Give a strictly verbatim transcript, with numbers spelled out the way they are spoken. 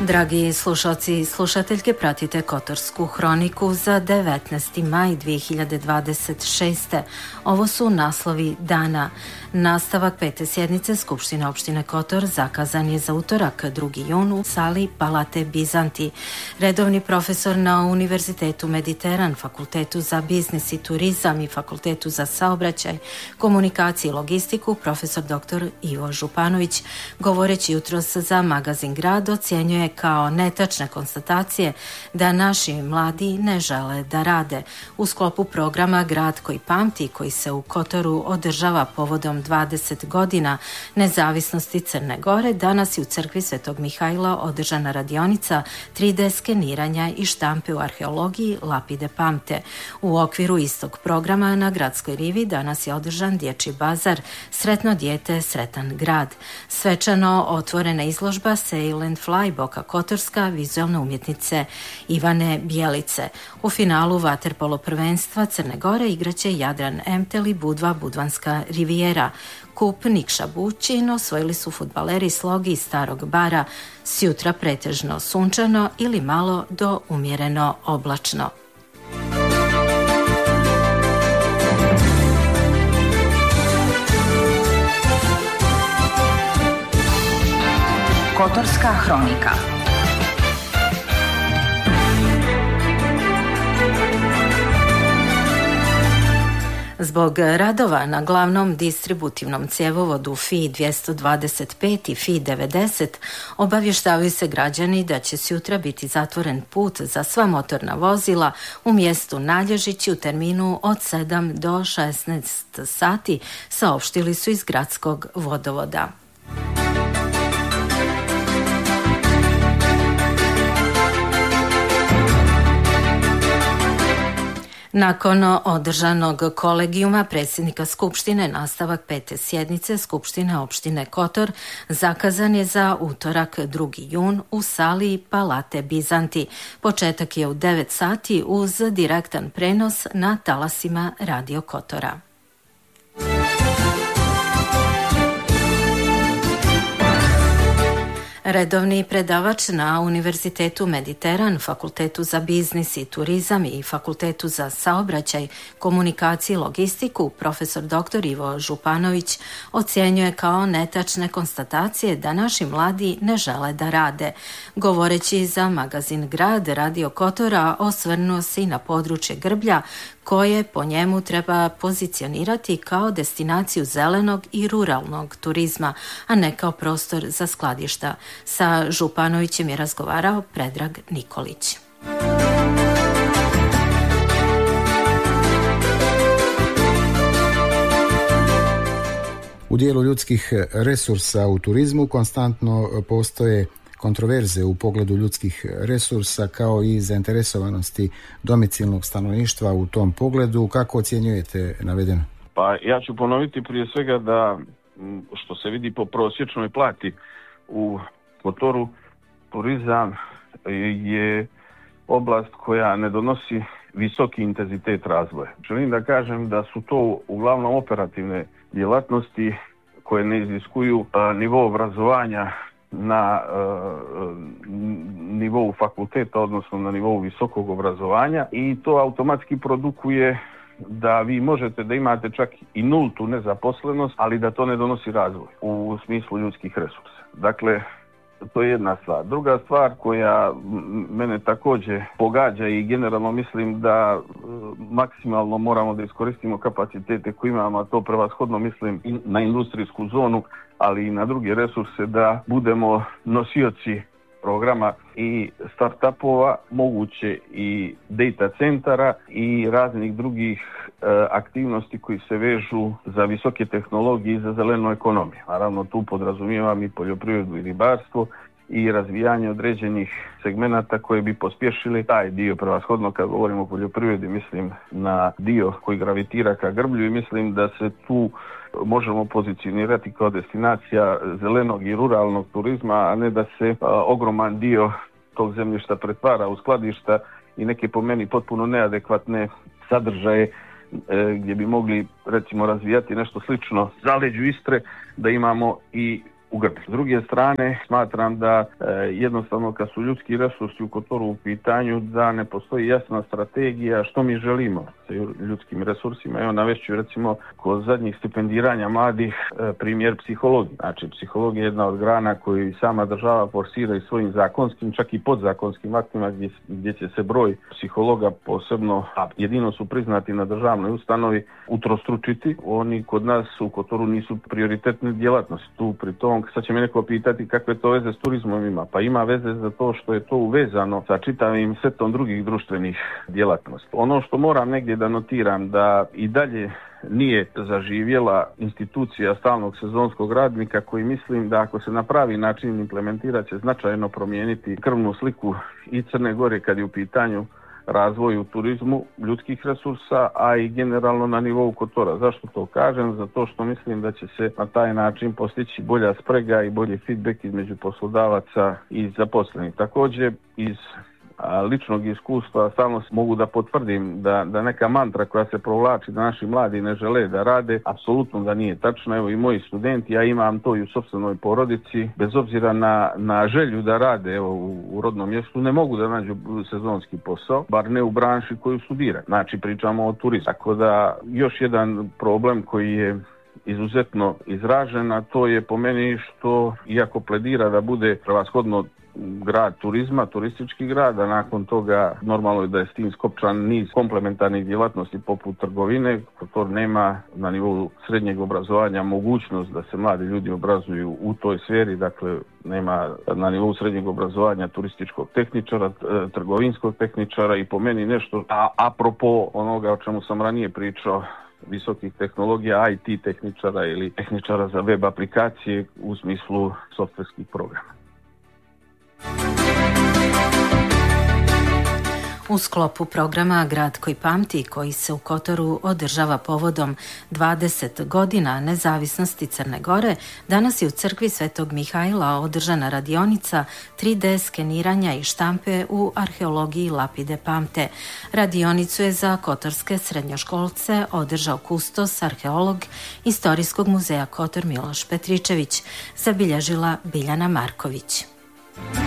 Dragi slušalci i slušateljke, pratite Kotorsku hroniku za devetnaesti maj dve hiljade dvadeset šeste. Ovo su naslovi dana. Nastavak pete sjednice Skupštine opštine Kotor zakazan je za utorak drugi jun u sali Palate Bizanti. Redovni profesor na Univerzitetu Mediteran, Fakultetu za biznis i turizam i Fakultetu za saobraćaj, komunikaciju i logistiku, profesor doktor Ivo Županović, govoreći jutros za magazin Grad, ocjenjuje kao netačne konstatacije da naši mladi ne žele da rade. U sklopu programa Grad koji pamti, koji se u Kotoru održava povodom dvadeset godina nezavisnosti Crne Gore, danas je u crkvi Svetog Mihajla održana radionica tri D skeniranja i štampe u arheologiji Lapide pamte. U okviru istog programa na Gradskoj rivi danas je održan dječji bazar Sretno dijete, sretan grad. Svečano otvorena izložba Sail and Fly Boka Kotorska vizualne umjetnice Ivane Bjelice. U finalu vaterpolo prvenstva Crne Gore igraće Jadran Emtel i Budva Budvanska rivijera. Kup Nikša Bućin osvojili su fudbaleri Slogi iz Starog Bara, sjutra pretežno sunčano ili malo do umjereno oblačno. Kotorska hronika. Zbog radova na glavnom distributivnom cjevovodu F I dvjesto dvadeset pet i F I devedeset obavještavaju se građani da će sutra biti zatvoren put za sva motorna vozila u mjestu Nalježići u terminu od sedam do šesnaest sati, saopštili su iz gradskog vodovoda. Nakon održanog kolegijuma predsjednika Skupštine, nastavak pete sjednice Skupštine opštine Kotor zakazan je za utorak drugi jun u sali Palate Bizanti. Početak je u devet sati uz direktan prenos na talasima Radio Kotora. Redovni predavač na Univerzitetu Mediteran, Fakultetu za biznis i turizam i Fakultetu za saobraćaj, komunikaciju i logistiku, profesor doktor Ivo Županović, ocjenjuje kao netačne konstatacije da naši mladi ne žele da rade. Govoreći za magazin Grad Radio Kotora, osvrnuo se i na područje Grblja, koje po njemu treba pozicionirati kao destinaciju zelenog i ruralnog turizma, a ne kao prostor za skladišta. Sa Županovićem je razgovarao Predrag Nikolić. U dijelu ljudskih resursa u turizmu konstantno postoje kontroverze u pogledu ljudskih resursa kao i zainteresovanosti domicilnog stanovništva u tom pogledu. Kako ocjenjujete navedeno? Pa ja ću ponoviti prije svega da što se vidi po prosječnoj plati u Kotoru, turizam je oblast koja ne donosi visoki intenzitet razvoja. Želim da kažem da su to uglavnom operativne djelatnosti koje ne iziskuju nivo obrazovanja na uh, nivou fakulteta, odnosno na nivou visokog obrazovanja, i to automatski produkuje da vi možete da imate čak i nultu nezaposlenost, ali da to ne donosi razvoj u smislu ljudskih resursa. Dakle, to je jedna stvar. Druga stvar koja mene također pogađa i generalno mislim da maksimalno moramo da iskoristimo kapacitete koje imamo, a to prevashodno mislim i na industrijsku zonu, ali i na druge resurse, da budemo nosioci programa i startupova, moguće i data centara i raznih drugih e, aktivnosti koji se vežu za visoke tehnologije i za zelenu ekonomiju. Naravno, tu podrazumijevam i poljoprivredu i ribarstvo i razvijanje određenih segmenata koje bi pospješili taj dio. Prevashodno kad govorimo o poljoprivredi mislim na dio koji gravitira ka Grblju i mislim da se tu možemo pozicionirati kao destinacija zelenog i ruralnog turizma, a ne da se a, ogroman dio tog zemljišta pretvara u skladišta i neke po meni potpuno neadekvatne sadržaje e, gdje bi mogli recimo razvijati nešto slično zaleđu Istre, da imamo i u Grčkoj. S druge strane, smatram da e, jednostavno kad su ljudski resursi u Kotoru u pitanju, da ne postoji jasna strategija što mi želimo sa ljudskim resursima. Evo navešću recimo kod zadnjih stipendiranja mladih e, primjer psihologije. Znači, psihologija je jedna od grana koju sama država forsira i svojim zakonskim, čak i podzakonskim aktima gdje, gdje će se broj psihologa posebno, a jedino su priznati na državnoj ustanovi, utrostručiti. Oni kod nas u Kotoru nisu prioritetne djelatnosti. Tu pri tom, sad će me neko pitati kakve to veze s turizmom ima. Pa ima veze za to što je to uvezano sa čitavim setom drugih društvenih djelatnosti. Ono što moram negdje da notiram, da i dalje nije zaživjela institucija stalnog sezonskog radnika koji mislim da ako se na pravi način implementira će značajno promijeniti krvnu sliku i Crne Gore kad je u pitanju razvoj u turizmu, ljudskih resursa, a i generalno na nivou Kotora. Zašto to kažem? Zato što mislim da će se na taj način postići bolja sprega i bolji feedback između poslodavaca i zaposlenih. Također iz ličnog iskustva stalno mogu da potvrdim da, da neka mantra koja se provlači da naši mladi ne žele da rade, apsolutno da nije tačno. Evo i moji studenti, ja imam to i u sopstvenoj porodici, bez obzira na, na želju da rade evo, u, u rodnom mjestu, ne mogu da nađu sezonski posao, bar ne u branši koju studiraju. Znači pričamo o turizmu. Tako da još jedan problem koji je izuzetno izražen, a to je po meni što, iako pledira da bude prevashodno grad turizma, turistički grad, a nakon toga normalno je da je s tim skopčan niz komplementarnih djelatnosti poput trgovine. Kotor nema na nivou srednjeg obrazovanja mogućnost da se mladi ljudi obrazuju u toj sferi, dakle nema na nivou srednjeg obrazovanja turističkog tehničara, trgovinskog tehničara i po meni nešto, a apropo onoga o čemu sam ranije pričao, visokih tehnologija, I T tehničara ili tehničara za web aplikacije u smislu softverskih programa. U sklopu programa Grad koji pamti, koji se u Kotoru održava povodom dvadeset godina nezavisnosti Crne Gore, danas je u crkvi Svetog Mihajla održana radionica tri D skeniranja i štampe u arheologiji lapide pamte. Radionicu je za kotorske srednjoškolce održao kustos, arheolog Istorijskog muzeja Kotor Miloš Petričević, zabilježila Biljana Marković.